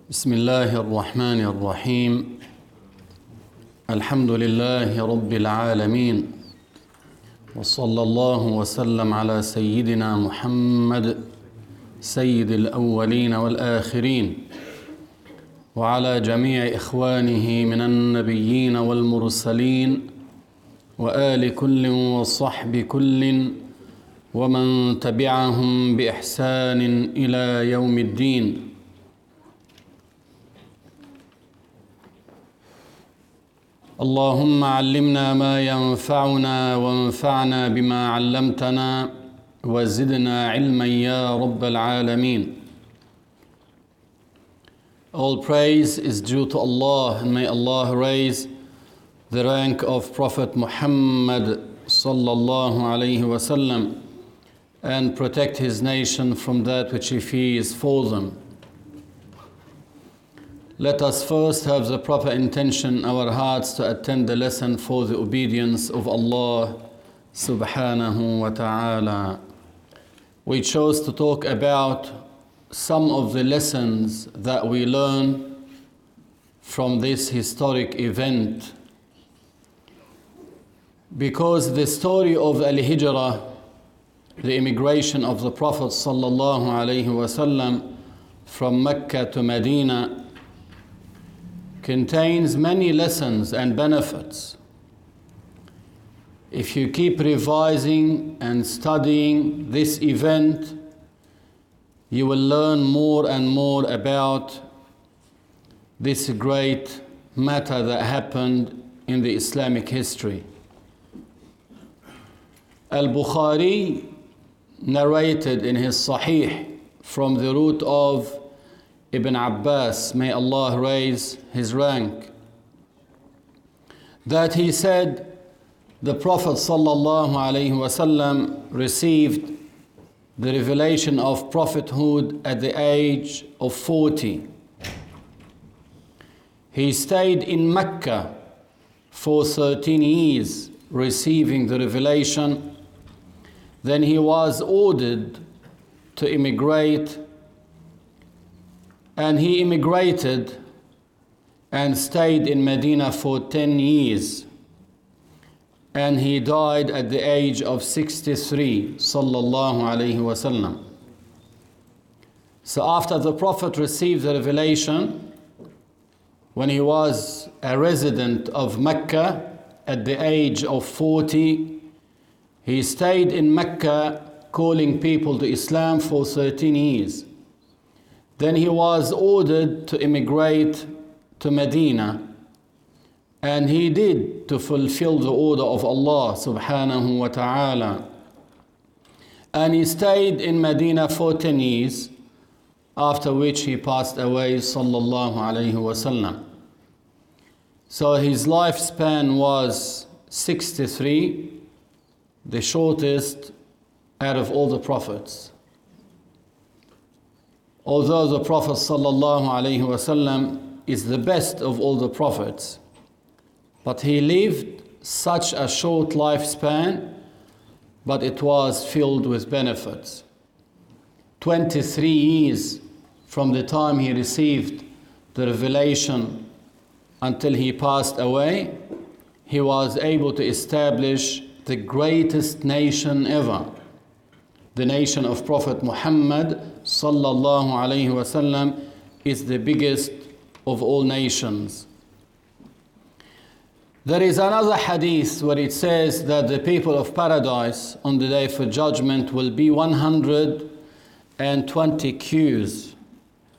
بسم الله الرحمن الرحيم الحمد لله رب العالمين وصلى الله وسلم على سيدنا محمد سيد الأولين والآخرين وعلى جميع إخوانه من النبيين والمرسلين وآل كل وصحب كل ومن تبعهم بإحسان إلى يوم الدين. اللهم علمنا ما ينفعنا وانفعنا بما علمتنا وزدنا علما يا رب العالمين. All praise is due to Allah, and may Allah raise the rank of Prophet Muhammad sallallahu alayhi wasallam and protect his nation from that which he fears for them. Let us first have the proper intention in our hearts to attend the lesson for the obedience of Allah subhanahu wa ta'ala. We chose to talk about some of the lessons that we learn from this historic event, because the story of Al-Hijrah, the immigration of the Prophet sallallahu alayhi wasallam from Mecca to Medina, contains many lessons and benefits. If you keep revising and studying this event, you will learn more and more about this great matter that happened in the Islamic history. Al-Bukhari narrated in his Sahih from the root of Ibn Abbas, may Allah raise his rank, that he said the Prophet sallallahu alaihi wasallam received the revelation of prophethood at the age of 40. He stayed in Mecca for 13 years receiving the revelation. Then he was ordered to immigrate, and he immigrated and stayed in Medina for 10 years. And he died at the age of 63, sallallahu alayhi wasallam. So after the Prophet received the revelation, when he was a resident of Mecca at the age of 40, he stayed in Mecca calling people to Islam for 13 years. Then he was ordered to immigrate to Medina, and he did to fulfill the order of Allah subhanahu wa ta'ala. And he stayed in Medina for 10 years, after which he passed away sallallahu alayhi wasallam. So his lifespan was 63, the shortest out of all the prophets. Although the Prophet sallallahu alaihi wasallam is the best of all the prophets, but he lived such a short lifespan, but it was filled with benefits. 23 years from the time he received the revelation until he passed away, he was able to establish the greatest nation ever. The nation of Prophet Muhammad sallallahu alayhi wasallam is the biggest of all nations. There is another hadith where it says that the people of paradise on the day for judgment will be 120 queues.